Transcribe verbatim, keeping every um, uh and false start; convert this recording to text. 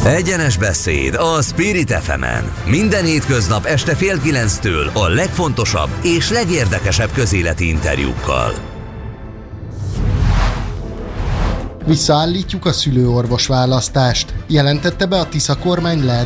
Egyenes beszéd a Spirit ef emen. Minden hétköznap este fél kilenctől a legfontosabb és legérdekesebb közéleti interjúkkal. Visszaállítjuk a szülőorvos választást, jelentette be a Tisza kormány leendő